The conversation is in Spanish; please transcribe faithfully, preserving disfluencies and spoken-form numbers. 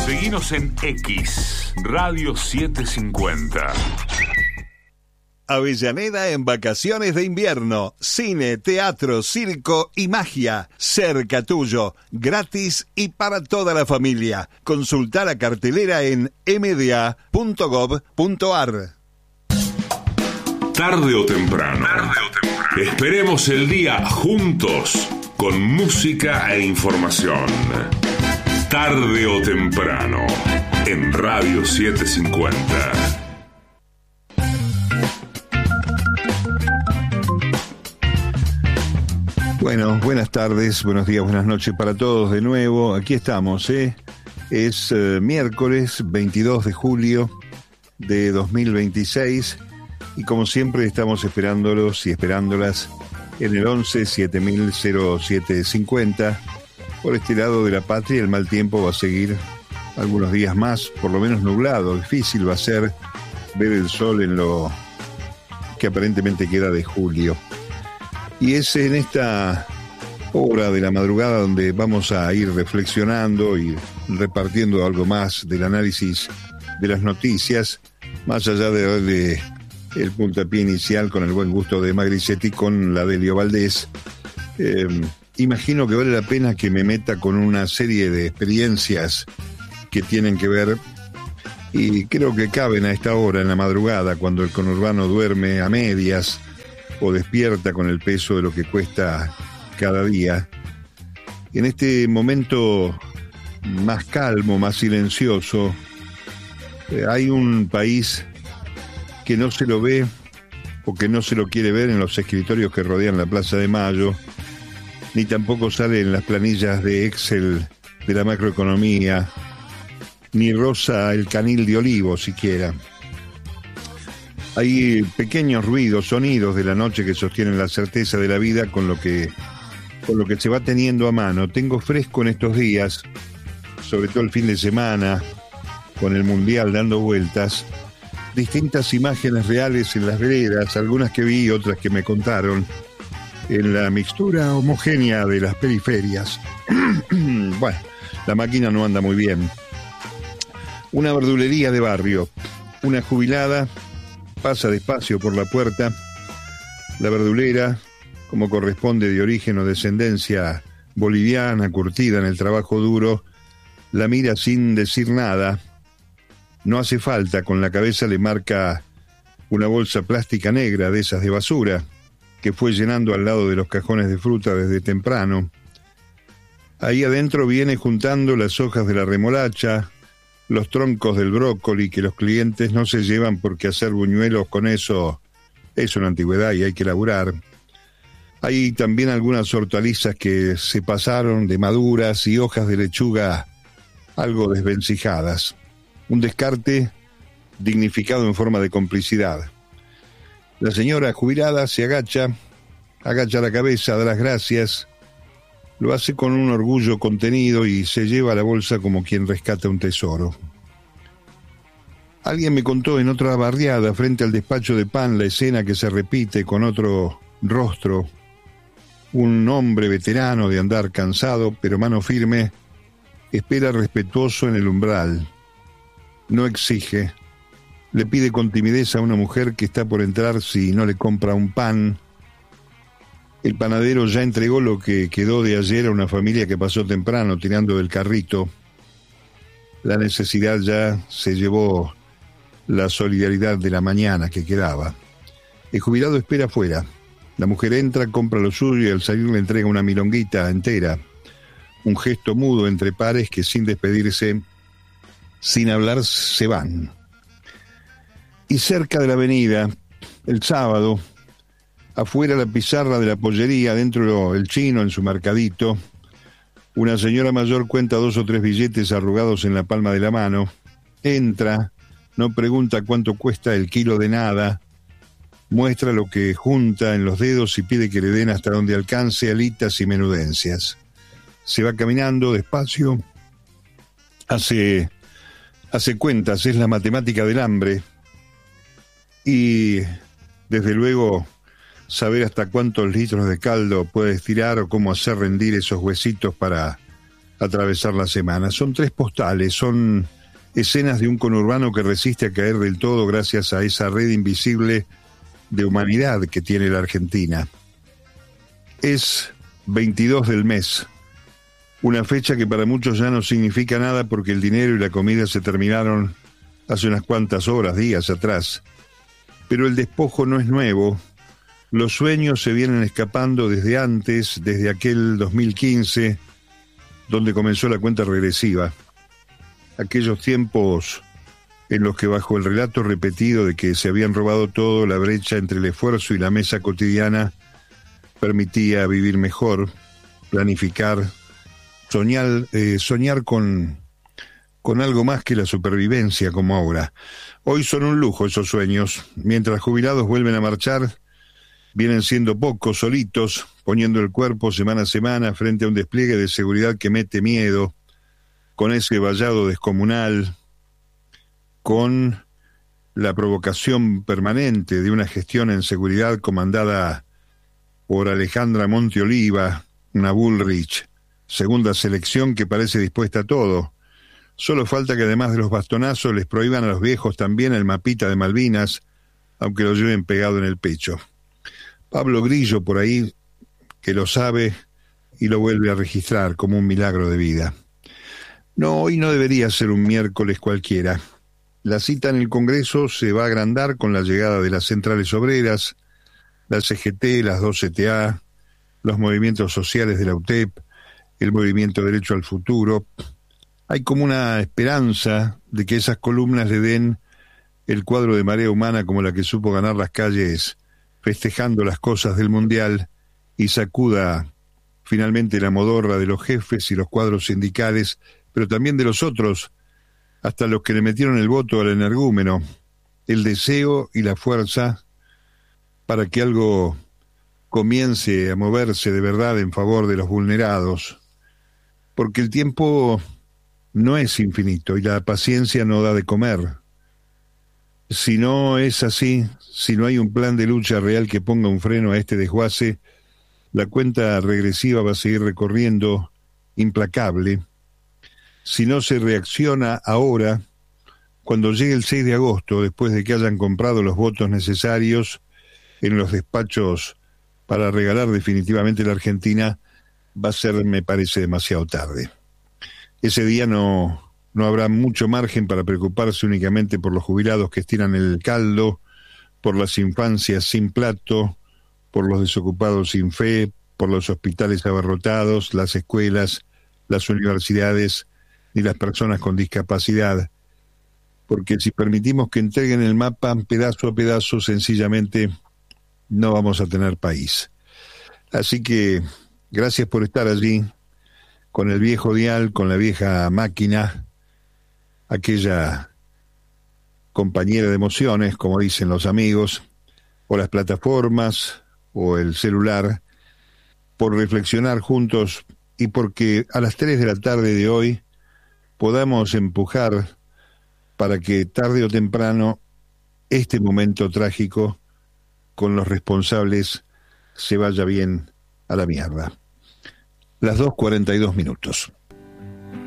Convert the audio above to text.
Seguinos en X, Radio setecientos cincuenta. Avellaneda en vacaciones de invierno. Cine, teatro, circo y magia. Cerca tuyo. Gratis y para toda la familia. Consulta la cartelera en m d a punto gov punto a r. Tarde o temprano. Tarde o temprano. Esperemos el día juntos con música e información. Tarde o temprano. En Radio setecientos cincuenta. Bueno, buenas tardes, buenos días, buenas noches para todos de nuevo. Aquí estamos, ¿eh? Es eh, miércoles veintidós de julio de dos mil veintiséis y como siempre estamos esperándolos y esperándolas en el once siete mil siete cincuenta. Por este lado de la patria el mal tiempo va a seguir algunos días más, por lo menos nublado. Difícil va a ser ver el sol en lo que aparentemente queda de julio. Y es en esta hora de la madrugada donde vamos a ir reflexionando y repartiendo algo más del análisis de las noticias, más allá de darle el puntapié inicial con el buen gusto de Magricetti con la de Elio Valdés. Eh, imagino que vale la pena que me meta con una serie de experiencias que tienen que ver, y creo que caben a esta hora en la madrugada, cuando el conurbano duerme a medias o despierta con el peso de lo que cuesta cada día. En este momento más calmo, más silencioso, eh, hay un país que no se lo ve o que no se lo quiere ver en los escritorios que rodean la Plaza de Mayo, ni tampoco sale en las planillas de Excel de la macroeconomía, ni roza el canil de olivo siquiera. Hay pequeños ruidos, sonidos de la noche que sostienen la certeza de la vida con lo que, con lo que se va teniendo a mano. Tengo fresco en estos días, sobre todo el fin de semana, con el Mundial dando vueltas, distintas imágenes reales en las veredas, algunas que vi, otras que me contaron, en la mixtura homogénea de las periferias. Bueno, la máquina no anda muy bien. Una verdulería de barrio, una jubilada pasa despacio por la puerta. La verdulera, como corresponde, de origen o descendencia boliviana, curtida en el trabajo duro, la mira sin decir nada. No hace falta, con la cabeza le marca una bolsa plástica negra de esas de basura, que fue llenando al lado de los cajones de fruta desde temprano. Ahí adentro viene juntando las hojas de la remolacha, los troncos del brócoli que los clientes no se llevan porque hacer buñuelos con eso es una antigüedad y hay que laburar. Hay también algunas hortalizas que se pasaron de maduras y hojas de lechuga algo desvencijadas. Un descarte dignificado en forma de complicidad. La señora jubilada se agacha, agacha la cabeza, da las gracias, lo hace con un orgullo contenido y se lleva la bolsa como quien rescata un tesoro. Alguien me contó en otra barriada, frente al despacho de pan, la escena que se repite con otro rostro. Un hombre veterano de andar cansado, pero mano firme, espera respetuoso en el umbral. No exige. Le pide con timidez a una mujer que está por entrar si no le compra un pan. El panadero ya entregó lo que quedó de ayer a una familia que pasó temprano tirando del carrito. La necesidad ya se llevó la solidaridad de la mañana que quedaba. El jubilado espera afuera. La mujer entra, compra lo suyo y al salir le entrega una milonguita entera. Un gesto mudo entre pares que sin despedirse, sin hablar, se van. Y cerca de la avenida, el sábado, afuera la pizarra de la pollería, dentro el chino en su mercadito, una señora mayor cuenta dos o tres billetes arrugados en la palma de la mano, entra, no pregunta cuánto cuesta el kilo de nada, muestra lo que junta en los dedos y pide que le den hasta donde alcance alitas y menudencias. Se va caminando despacio, hace, hace cuentas, es la matemática del hambre, y desde luego saber hasta cuántos litros de caldo puede estirar o cómo hacer rendir esos huesitos para atravesar la semana. Son tres postales, son escenas de un conurbano que resiste a caer del todo gracias a esa red invisible de humanidad que tiene la Argentina. Es veintidós del mes, una fecha que para muchos ya no significa nada porque el dinero y la comida se terminaron hace unas cuantas horas, días atrás. Pero el despojo no es nuevo. Los sueños se vienen escapando desde antes, desde aquel dos mil quince, donde comenzó la cuenta regresiva. Aquellos tiempos en los que bajo el relato repetido de que se habían robado todo, la brecha entre el esfuerzo y la mesa cotidiana permitía vivir mejor, planificar, soñar, eh, soñar con, con algo más que la supervivencia como ahora. Hoy son un lujo esos sueños. Mientras jubilados vuelven a marchar, vienen siendo pocos, solitos, poniendo el cuerpo semana a semana frente a un despliegue de seguridad que mete miedo, con ese vallado descomunal, con la provocación permanente de una gestión en seguridad comandada por Alejandra Monteoliva, una Bullrich, segunda selección que parece dispuesta a todo. Solo falta que además de los bastonazos les prohíban a los viejos también el mapita de Malvinas, aunque lo lleven pegado en el pecho. Pablo Grillo por ahí, que lo sabe y lo vuelve a registrar como un milagro de vida. No, hoy no debería ser un miércoles cualquiera. La cita en el Congreso se va a agrandar con la llegada de las centrales obreras, la C G T, las dos C T A, los movimientos sociales de la U T E P, el movimiento Derecho al Futuro. Hay como una esperanza de que esas columnas le den el cuadro de marea humana como la que supo ganar las calles festejando las cosas del Mundial y sacuda finalmente la modorra de los jefes y los cuadros sindicales, pero también de los otros, hasta los que le metieron el voto al energúmeno, el deseo y la fuerza para que algo comience a moverse de verdad en favor de los vulnerados, porque el tiempo no es infinito y la paciencia no da de comer. Si no es así, si no hay un plan de lucha real que ponga un freno a este desguace, la cuenta regresiva va a seguir recorriendo implacable. Si no se reacciona ahora, cuando llegue el seis de agosto, después de que hayan comprado los votos necesarios en los despachos para regalar definitivamente la Argentina, va a ser, me parece, demasiado tarde. Ese día no, no habrá mucho margen para preocuparse únicamente por los jubilados que estiran el caldo, por las infancias sin plato, por los desocupados sin fe, por los hospitales abarrotados, las escuelas, las universidades ni las personas con discapacidad, porque si permitimos que entreguen el mapa pedazo a pedazo, sencillamente no vamos a tener país. Así que gracias por estar allí, con el viejo dial, con la vieja máquina, aquella compañera de emociones, como dicen los amigos, o las plataformas, o el celular, por reflexionar juntos y porque a las tres de la tarde de hoy podamos empujar para que tarde o temprano este momento trágico con los responsables se vaya bien a la mierda. Las dos cuarenta y dos minutos.